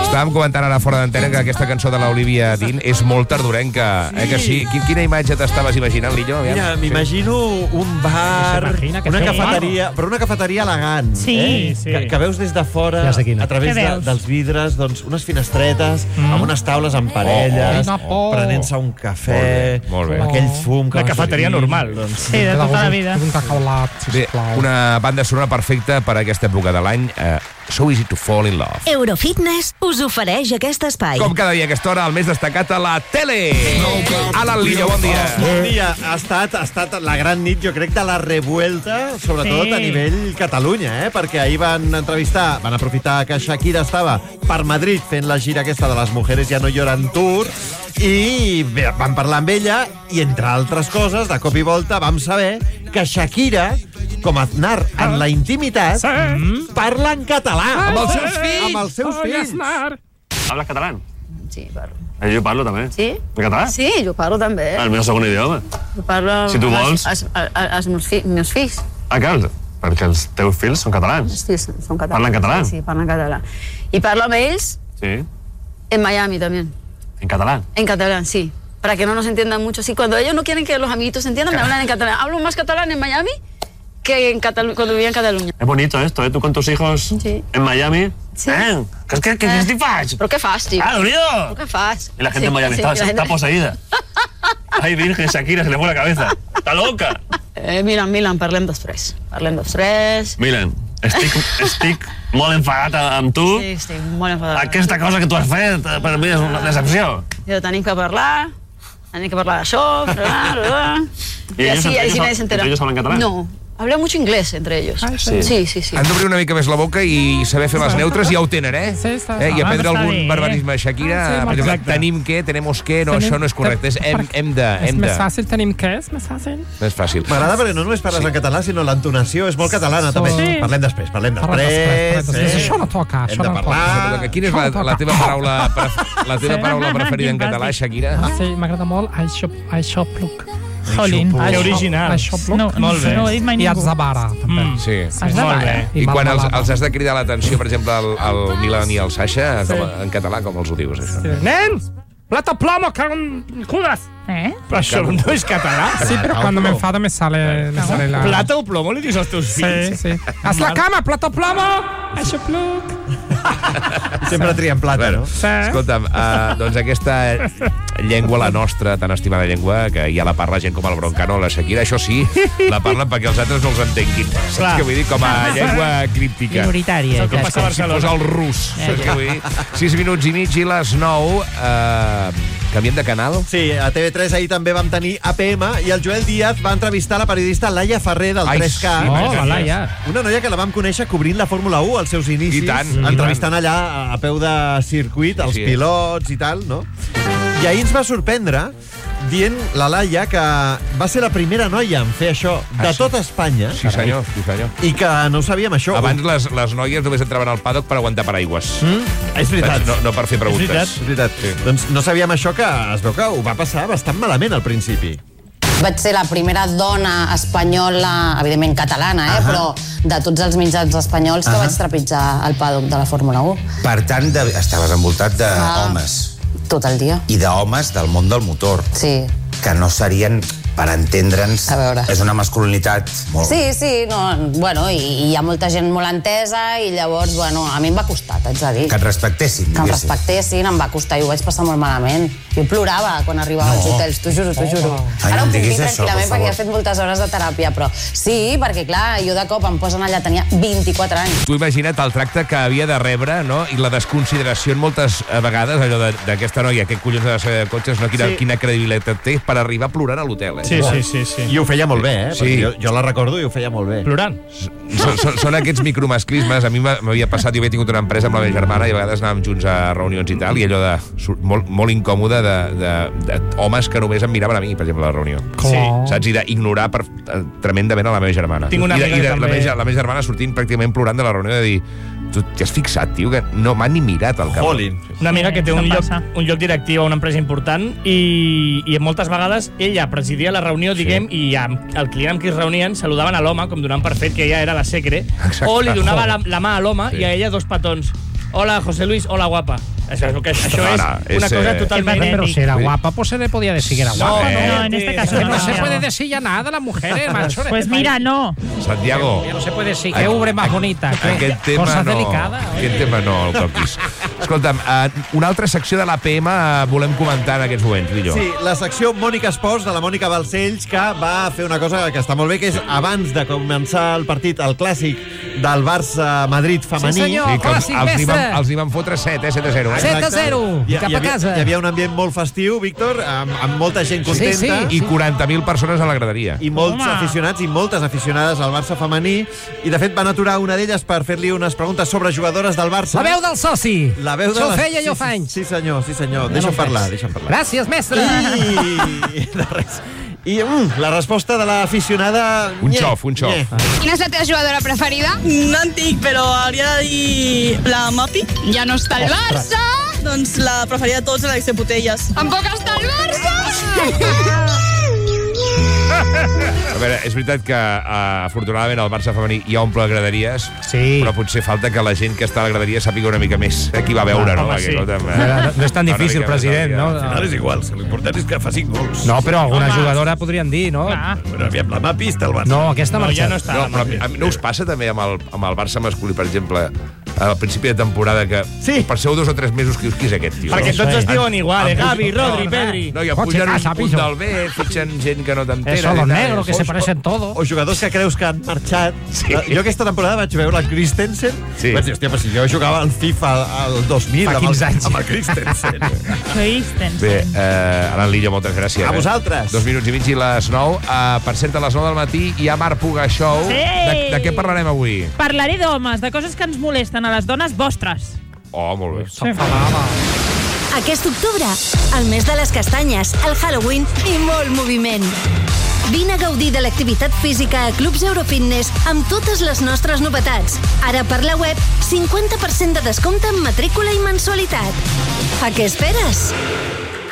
Estàvem comentant ara fora d'antena que aquesta cançó de l'Olivia Dean és molt tardorenca, que sí? Quina imatge t'estaves imaginant, Lillo? Mira, m'imagino un bar, una cafeteria, però una cafeteria elegant, sí. Que veus des de fora, a través dels vidres, doncs, unes finestretes, amb unes taules amb parelles, prenent-se un cafè, aquell fum... Una cafeteria normal, doncs. Sí, de tota la vida. Una banda sonora perfecta per a aquesta època de l'any. So easy to fall in love. Eurofitness us ofereix aquest espai. Com cada dia a aquesta hora, el més destacat a la tele. Alan Lillo, bon dia. Bon dia. Ha estat la gran nit, jo crec, de la revuelta, sobretot a nivell Catalunya, perquè ahir van aprofitar que Shakira estava per Madrid fent la gira aquesta de les Mujeres Ya No Lloran Tour, i van parlar amb ella, i entre altres coses, de cop i volta vam saber que Shakira, com a Aznar en la intimitat, parla en català amb els seus fills. Amb els seus fills. ¿Hablas catalán? Sí, parlo. Jo parlo també. Sí? En català? Sí, jo parlo també. El meu segon idioma. Jo parlo Si tu vols. Els meus fills. Clar, perquè els teus fills són catalans. Els fills són catalans. Parlen català? Sí, parlen català. I parlo amb ells en Miami también. ¿En catalán? En catalán, sí. Para que no nos entiendan mucho. Sí, cuando ellos no quieren que los amiguitos se entiendan, me hablan en catalán. Hablo más catalán en Miami que cuando vivía en Cataluña. Es bonito esto, ¿eh? Tú con tus hijos en Miami. Sí. ¿Qué estic faig? ¿Pero qué fas, tío? Déu-n'hi-do! ¿Pero qué fas? Y la gente en Miami está poseída. Ay, virgen, Shakira, se le fue la cabeza. Está loca. Milan, parlem després. Milan, estic molt enfadat amb tu. Sí, estic molt enfadat. Aquesta cosa que tu has fet, per mi és una decepció. Tenim que parlar d'això, y así nadie se entera. ¿Ellos hablan catalán? No. Habla mucho inglés entre ellos. Sí. Han d'obrir una mica més la boca i saber fer les neutres, ja ho tenen, Sí, i aprendre algun barbarisme. Shakira, per exemple, tenim que, tenemos que, no, això no és correcte, és hem de. És més fàcil, tenim que, és més fàcil. Més fàcil. M'agrada perquè no només parles en català, sinó l'entonació és molt catalana, també. Parlem després. Això no toca, Hem de parlar. Quina és la teva paraula preferida en català, Shakira? Sí, m'agrada molt Aixopluc. Jolín. Que original. Molt bé. No ho he dit mai I ningú. Atzabara, també. Sí. Molt bé. I quan els has de cridar l'atenció, per exemple, al Milan i al Sasha, en català, com els ho dius, això? Nens! Plato plomo, judas! Però això no és català. Sí, però cuando me enfado me sale la... Plata o plomo li dius als teus fills? Sí. Haz la cama, plato plomo! Aixopluc! Sempre triem plata, no? Escolta'm, doncs aquesta llengua, la nostra tan estimada llengua, que ja la parla gent com el Broncano o la Shakira, això sí, la parlen perquè els altres no els entenguin. Saps què vull dir? Com a llengua críptica. Minoritària. Com si fos el rus. Saps què vull dir? 6 minuts i mig i les 9. Canviem de canal? Sí, a TV3 ahir també vam tenir APM i el Joel Díaz va entrevistar la periodista Laia Ferrer del 3K. La Laia. Una noia que la vam conèixer cobrint la Fórmula 1 als seus inicis. I tant. Entrevistant allà a peu de circuit, els pilots i tal, no? I ahir ens va sorprendre dient la Laia que va ser la primera noia en fer això de tot Espanya. Sí, senyor. I que no sabíem això. Abans les noies només entraven al paddock per aguantar paraigües. És veritat. No per fer preguntes. És veritat. Sí. Doncs no sabíem això, que es veu que ho va passar bastant malament al principi. Vaig ser la primera dona espanyola, evidentment catalana, però de tots els mitjans espanyols que vaig trepitjar el paddock de la Fórmula 1. Per tant, estaves envoltat d'homes. Tot el dia. I d'homes del món del motor. Sí. Que no serien, per entendre'ns, a veure, és una masculinitat molt... Sí, i hi ha molta gent molt entesa i llavors, a mi em va costar, t'haig de dir. Que et respectessin, Que em respectessin, em va costar i ho vaig passar molt malament. Jo plorava quan arribava als hotels, t'ho juro. Ara ho puc dir tranquil·lament perquè he fet moltes hores de teràpia, però sí, perquè clar, jo de cop em posen allà, tenia 24 anys. Tu imagina't el tracte que havia de rebre, no? I la desconsideració en moltes vegades, allò d'aquesta noia, què collons ha de ser de cotxes, no? Quina credibilitat té per arribar plorant a l'hotel, Sí. I ho feia molt bé, Sí. Jo la recordo i ho feia molt bé. Plorant. Són aquests micromasclismes. A mi m'havia passat, jo havia tingut una empresa amb la meva germana i a vegades anàvem junts a reunions i tal, i allò molt incòmode de homes que només em miraven a mi, per exemple, a la reunió. Saps? I d'ignorar tremendament a la meva germana. Tinc una amiga que també... La meva germana sortint pràcticament plorant de la reunió de dir: tu t'has fixat, tio, que no m'ha ni mirat el cap. Una amiga que té un lloc directiu a una empresa important i moltes vegades ella presidia la reunió, diguem, i el client amb qui es reunien saludaven a l'home, com donant per fet que ella era la secre, o li donava la mà a l'home i a ella 2 petons. hola, José Luis, hola, guapa. Això és una cosa totalment... Pero si era guapa, pues se le podía decir que era guapa. No, en este caso no se puede decir ya nada de las mujeres, macho. Pues mira, no. Santiago. Ya no se puede decir que ubre más bonita. Aquest tema Cosas no. delicadas. Aquest tema no, el toquis. Escolta'm, una altra secció de l'APM volem comentar en aquests moments, millor. Sí, la secció Mònica Esports, de la Mònica Balcells, que va fer una cosa que està molt bé, que és abans de començar el partit, el clàssic del Barça-Madrid femení. Sí, senyor, Sí, que clàssic, mestre. els hi van fotre 7-0. 7-0, cap a casa. Hi havia un ambient molt festiu, Víctor, amb molta gent contenta. I 40.000 persones a la graderia. I molts aficionats i moltes aficionades al Barça femení. I, de fet, van aturar una d'elles per fer-li unes preguntes sobre jugadores del Barça. La veu del soci. La veu de Això ho feia jo fa anys. Sí, senyor. Deixa'm parlar. Gràcies, mestre. I la resposta de l'aficionada... Un xof. Quina és la teva jugadora preferida? No en dic, però hauria de dir la Mapi. Ja no està al Barça! Doncs la preferida de tots, l'Alexia Putellas. Tampoc està al Barça! A veure, és veritat que afortunadament el Barça femení ja omple graderies, però potser falta que la gent que està a la graderia sàpiga una mica més qui va veure, no? Sí. No és tan difícil, president, no? Al final és igual, l'important és que facin gols. No, però alguna jugadora podrien dir, no? Però aviam, la Mapi està al Barça. No, aquesta marxa. Ja no està. No us passa també amb el Barça masculí, per exemple, al principi de temporada, que passeu 2 o 3 mesos que qui és aquest tio? Perquè tots es diuen igual, Gavi, Rodri, Pedri. No, i pugen un punt del B, fitxen gent que no t'entera. Son los negros, que se parecen todos. O jugadors que creus que han marxat. Jo aquesta temporada vaig veure el Christensen. Vaig dir, hòstia, però si jo jugava al FIFA al 2000 amb el Christensen. Bé, Aran Lillo, moltes gràcies. A vosaltres. 2 minuts i mig i les 9. Per cert, a les 9 del matí hi ha Marc Puga Show. De què parlarem avui? Parlaré d'homes, de coses que ens molesten a les dones vostres. Oh, molt bé. Aquest octubre, el mes de les castanyes, el Halloween i molt moviment. Vine a gaudir de l'activitat física a Clubs Eurofitness amb totes les nostres novetats. Ara per la web, 50% de descompte en matrícula i mensualitat. A què esperes?